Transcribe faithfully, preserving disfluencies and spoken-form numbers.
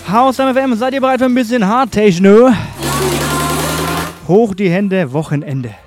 Haus M F M, seid ihr bereit für ein bisschen Hard Techno? Hoch die Hände, Wochenende.